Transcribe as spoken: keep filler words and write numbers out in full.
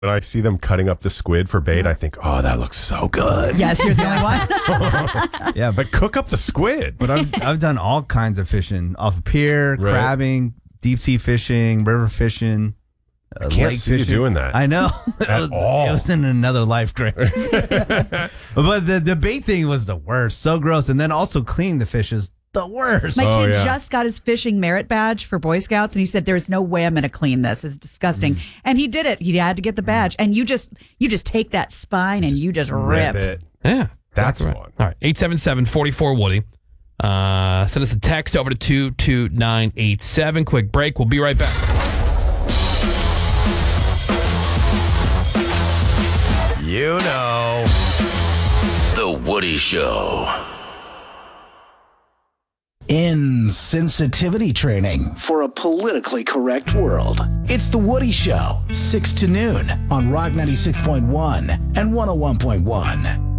When I see them cutting up the squid for bait, I think, oh, that looks so good. Yes, you're the only one. Yeah, but But cook up the squid. but I've I've done all kinds of fishing off a pier, Right. crabbing, deep sea fishing, river fishing. Uh, can't lake see you fishing. doing that. I know. it, At was, all. it was in another life grade. But the, the bait thing was the worst. So gross. And then also cleaning the fish is the worst. My Oh, kid yeah. just got his fishing merit badge for Boy Scouts, and he said, "There's no way I'm going to clean this. It's disgusting." Mm. And he did it. He had to get the badge, and you just you just take that spine and you just rip. Rip it. Yeah. That's exactly right. fun. All right. eight seven seven, four four, Woody. Uh, send us a text over to two two nine eight seven. Quick break. We'll be right back. You know. The Woody Show. Insensitivity training for a politically correct world. It's The Woody Show, six to noon on Rock ninety-six point one and one oh one point one.